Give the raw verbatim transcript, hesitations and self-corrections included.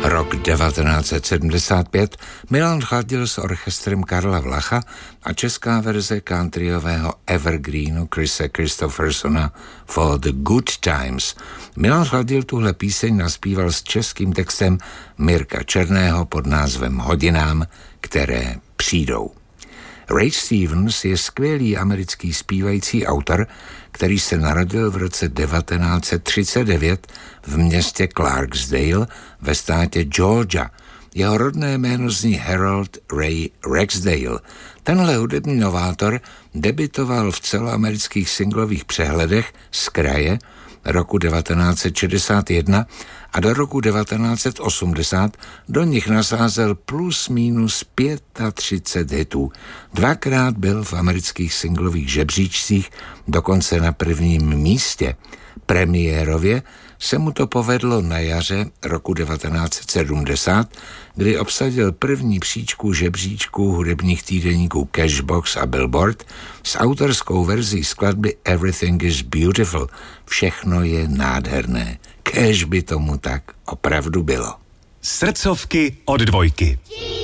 Rok devatenáct set sedmdesát pět, Milan Chladil s orchestrem Karla Vlacha a česká verze countryového evergreenu Chrise Christophersona For the Good Times. Milan Chladil tuhle píseň naspíval s českým textem Mirka Černého pod názvem Hodinám, které přijdou. Ray Stevens je skvělý americký zpívající autor, který se narodil v roce devatenáct set třicet devět v městě Clarksdale ve státě Georgia. Jeho rodné jméno zní Harold Ray Ragsdale. Tenhle hudební novátor debutoval v celoamerických singlových přehledech z kraje roku devatenáct set šedesát jedna a do roku devatenáct set osmdesát do nich nasázel plus minus třicet pět hitů. Dvakrát byl v amerických singlových žebříčcích dokonce na prvním místě. Premiérově se mu to povedlo na jaře roku devatenáct set sedmdesát, kdy obsadil první příčku žebříčků hudebních týdeníků Cashbox a Billboard s autorskou verzí skladby Everything is Beautiful. Všechno je nádherné. Kéž by tomu tak opravdu bylo. Srdcovky od dvojky.